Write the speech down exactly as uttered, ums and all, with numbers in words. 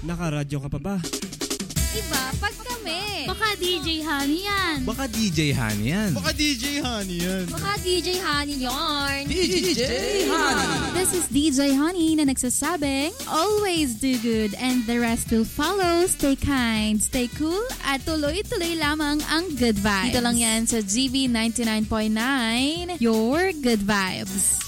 Nakaradyo ka pa ba? Iba, pag kami. Baka D J Honey yan. Baka D J Honey yan. Baka D J Honey yan. Baka D J Honey yarn. D J Honey. This is D J Honey na nagsasabing, always do good and the rest will follow. Stay kind, stay cool, at tuloy-tuloy lamang ang good vibes. Dito lang yan sa G V ninety-nine point nine, your good vibes.